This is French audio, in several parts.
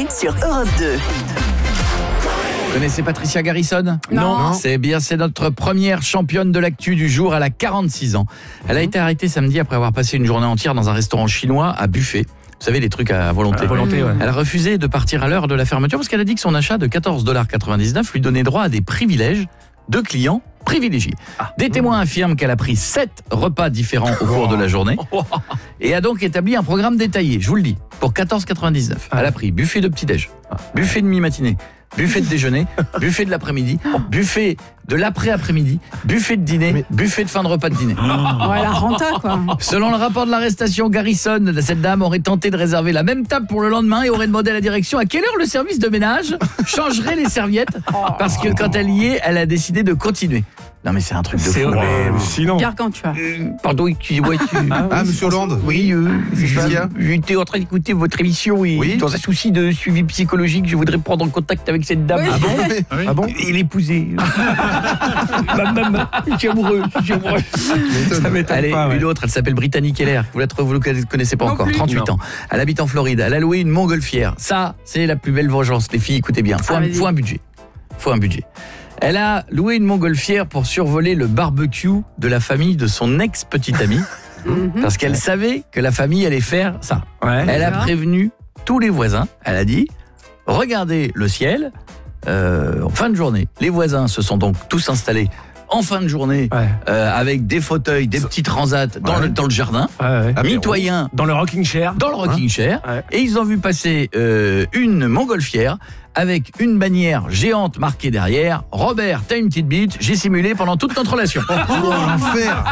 Coé sur Europe 2. Vous connaissez Patricia Garrison ? Non. C'est notre première championne de l'actu du jour. Elle a 46 ans. Elle a été arrêtée samedi après avoir passé une journée entière dans un restaurant chinois à buffet. Vous savez, les trucs à volonté. Ouais. Elle a refusé de partir à l'heure de la fermeture parce qu'elle a dit que son achat de 14,99 $ lui donnait droit à des privilèges de clients privilégiés. Des témoins affirment qu'elle a pris 7 repas différents au cours de la journée et a donc établi un programme détaillé, je vous le dis, pour 14,99 $. Elle a pris buffet de petit-déj, buffet de mi-matinée, buffet de déjeuner, buffet de l'après-midi, buffet de l'après-après-midi, buffet de dîner, buffet de fin de repas de dîner. Ouais, la renta, quoi. Selon le rapport de l'arrestation, Garrison, cette dame aurait tenté de réserver la même table pour le lendemain et aurait demandé à la direction à quelle heure le service de ménage changerait les serviettes parce que quand elle y est, elle a décidé de continuer. Non mais c'est un truc de fou. Sinon. Gargantua. Pardon, excusez-moi. Monsieur Hollande. Oui, Qu'est-ce qu'il y a j'étais en train d'écouter votre émission et Oui. dans un souci de suivi psychologique, je voudrais prendre contact avec cette dame. Oui. Ah bon Et l'épouser. Maman, je suis amoureux. Ça m'étonne Allez, pas, ouais. une autre, elle s'appelle Brittany Keller. Vous ne connaissez pas Non encore, plus. 38 ans. Elle habite en Floride. Elle a loué une montgolfière. Ça, c'est la plus belle vengeance. Les filles, écoutez bien. Faut un budget. Faut un budget. Elle a loué une montgolfière pour survoler le barbecue de la famille de son ex-petite amie. Parce qu'elle savait que la famille allait faire ça. Ouais. Elle a D'accord. prévenu tous les voisins. Elle a dit, regardez le ciel en fin de journée. Les voisins se sont donc tous installés en fin de journée Ouais. avec des fauteuils, des petits transats dans le jardin, Ouais. mitoyens Dans le rocking chair. dans le rocking chair. Ouais. Et ils ont vu passer une montgolfière avec une bannière géante marquée derrière. Robert, t'as une petite bite, j'ai simulé pendant toute notre relation. L'enfer.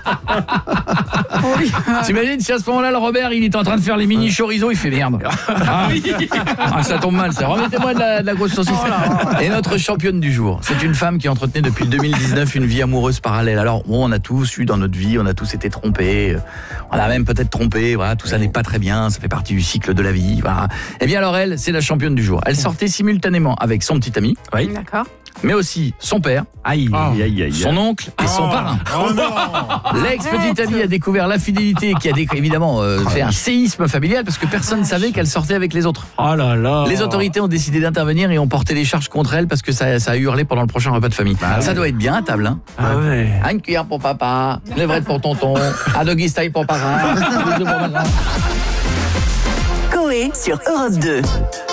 T'imagines si à ce moment-là, le Robert, il est en train de faire les mini chorizo, il fait merde. Ça tombe mal, ça. Remettez-moi de la grosse saucisse. Et notre championne du jour, c'est une femme qui entretenait depuis 2019 une vie amoureuse parallèle. Alors, bon, on a tous eu dans notre vie, on a tous été trompés, on a même peut-être trompé, voilà, tout ça n'est pas très bien, ça fait partie du cycle de la vie, voilà. Et bien alors elle, c'est la championne du jour. Elle sortait simultanément avec son petit ami, D'accord. mais aussi son père, Aïe, aïe, aïe. son oncle et son parrain. L'ex-petite amie a découvert l'infidélité qui a évidemment fait un séisme familial parce que personne ne savait qu'elle sortait avec les autres. Oh là là. Les autorités ont décidé d'intervenir et ont porté des charges contre elle parce que ça a hurlé pendant le prochain repas de famille. Ça doit être bien à table, hein. Ah ouais. Une cuillère pour papa, une levrette pour tonton, un doggy style pour parrain. Coé sur Europe 2.